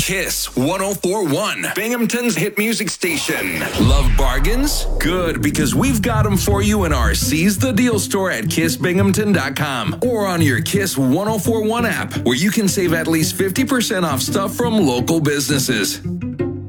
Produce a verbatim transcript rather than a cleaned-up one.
Kiss one oh four point one, Binghamton's hit music station. Love bargains? Good, because we've got them for you in our Seize the Deal store at kiss binghamton dot com or on your Kiss one oh four point one app, where you can save at least fifty percent off stuff from local businesses.